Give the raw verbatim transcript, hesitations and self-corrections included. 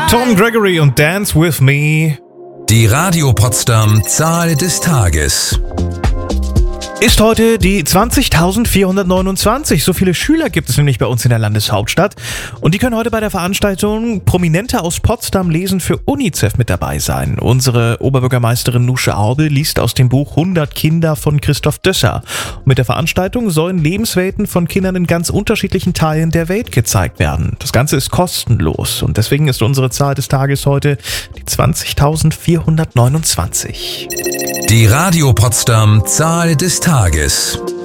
Tom Gregory und Dance With Me. Die Radio Potsdam Zahl des Tages. Ist heute die zwanzigtausendvierhundertneunundzwanzig. So viele Schüler gibt es nämlich bei uns in der Landeshauptstadt. Und die können heute bei der Veranstaltung Prominente aus Potsdam lesen für UNICEF mit dabei sein. Unsere Oberbürgermeisterin Nusche Aubel liest aus dem Buch hundert Kinder von Christoph Dösser. Und mit der Veranstaltung sollen Lebenswelten von Kindern in ganz unterschiedlichen Teilen der Welt gezeigt werden. Das Ganze ist kostenlos. Und deswegen ist unsere Zahl des Tages heute die zwanzigtausendvierhundertneunundzwanzig. Die Radio Potsdam Zahl des Tages.